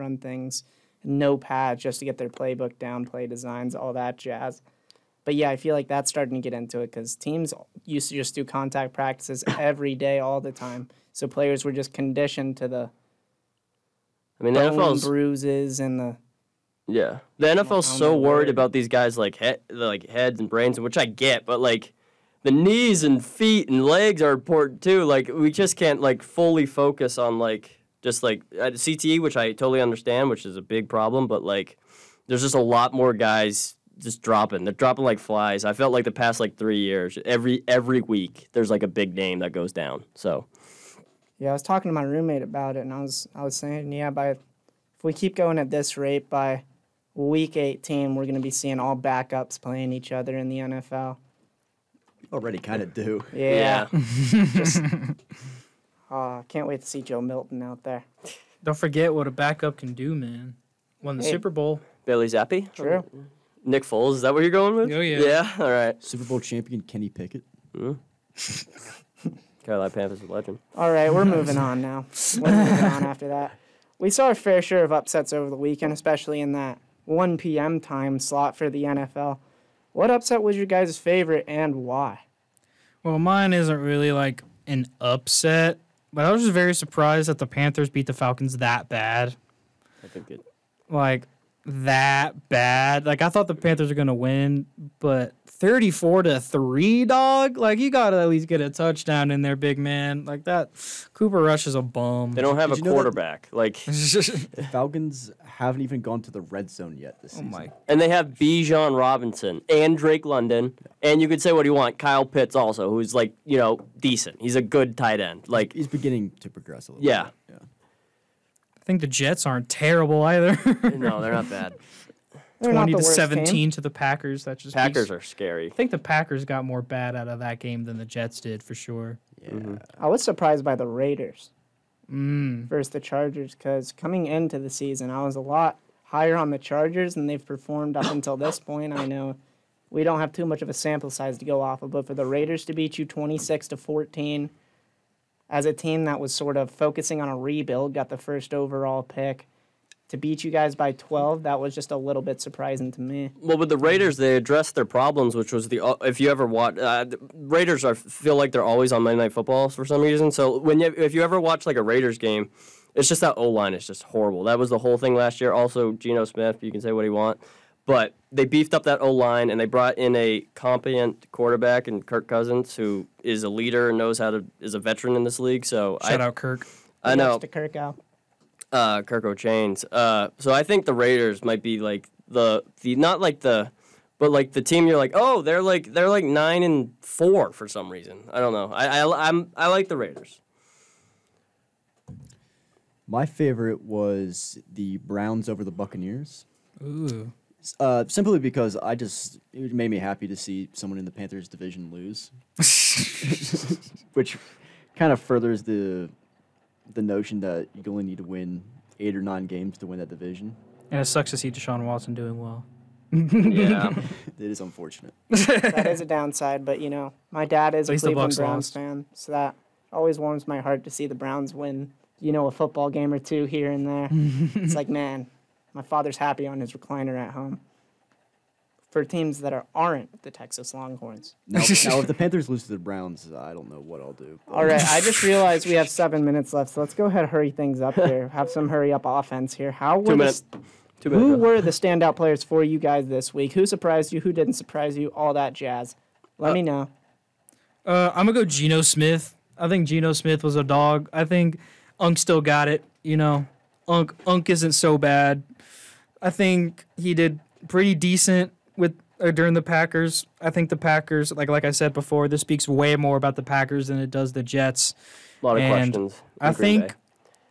run things, no pads just to get their playbook down, play designs, all that jazz. But yeah, I feel like that's starting to get into it because teams used to just do contact practices every day, all the time. So players were just conditioned to the the bone NFL's bruises and the. Yeah, the NFL's so worried about these guys like heads and brains, which I get, but like the knees and feet and legs are important too. Like we just can't like fully focus on like just like CTE, which I totally understand, which is a big problem. But like, there's just a lot more guys just dropping. They're dropping like flies. I felt like the past like 3 years, every week there's like a big name that goes down. So. Yeah, I was talking to my roommate about it, and I was saying, yeah, if we keep going at this rate by Week 18, we're going to be seeing all backups playing each other in the NFL. Already kind of do. Yeah. Can't wait to see Joe Milton out there. Don't forget what a backup can do, man. Won the Super Bowl. Bailey Zappi? True. Nick Foles, is that what you're going with? Oh, yeah. Yeah, all right. Super Bowl champion Kenny Pickett. Carolina Panthers is a legend. All right, we're moving on now. We're moving on after that. We saw our fair share of upsets over the weekend, especially in that 1 p.m. time slot for the NFL. What upset was your guys' favorite and why? Well, mine isn't really like an upset, but I was just very surprised that the Panthers beat the Falcons that bad. I think it. Like, that bad. Like, I thought the Panthers were going to win, but 34-3, dog? Like, you got to at least get a touchdown in there, big man. Like, that Cooper Rush is a bum. They don't have a quarterback. Like, the Falcons haven't even gone to the red zone yet this season. And they have Bijan Robinson and Drake London, and you could say what you want, Kyle Pitts also, who's like, decent. He's a good tight end. Like, he's beginning to progress a little bit. Yeah. I think the Jets aren't terrible either. No, they're not bad. 20-17 to the Packers. Packers are scary. I think the Packers got more bad out of that game than the Jets did for sure. Yeah. Mm-hmm. I was surprised by the Raiders versus the Chargers because coming into the season, I was a lot higher on the Chargers than they've performed up until this point. I know we don't have too much of a sample size to go off of, but for the Raiders to beat you 26-14 as a team that was sort of focusing on a rebuild, got the first overall pick, to beat you guys by 12, that was just a little bit surprising to me. Well, with the Raiders, they addressed their problems, which was if you ever watch, Raiders feel like they're always on Monday Night Football for some reason. So if you ever watch like a Raiders game, it's just that O-line is just horrible. That was the whole thing last year. Also, Geno Smith, you can say what you want. But they beefed up that O-line, and they brought in a competent quarterback in Kirk Cousins, who is a leader and is a veteran in this league. So Shout out Kirk. I know. To Kirk out. Kirk O'Chains. So I think the Raiders might be like but like the team you're like, oh, they're like 9-4 for some reason. I don't know. I like the Raiders. My favorite was the Browns over the Buccaneers. Ooh. Simply because it made me happy to see someone in the Panthers division lose, which kind of furthers the notion that you only need to win 8 or 9 games to win that division. And it sucks to see Deshaun Watson doing well. Yeah. It is unfortunate. That is a downside, but my dad is a Cleveland Browns fan, so that always warms my heart to see the Browns win, a football game or two here and there. It's like, man, my father's happy on his recliner at home. For teams that aren't the Texas Longhorns. Now, if the Panthers lose to the Browns, I don't know what I'll do. All right, I just realized we have 7 minutes left, so let's go ahead and hurry things up here. Have some hurry-up offense here. Who were the standout players for you guys this week? Who surprised you? Who didn't surprise you? All that jazz. Let me know. I'm going to go Geno Smith. I think Geno Smith was a dog. I think Unk still got it. Unk isn't so bad. I think he did pretty decent during the Packers. I think the Packers, like I said before, this speaks way more about the Packers than it does the Jets. A lot of questions. I think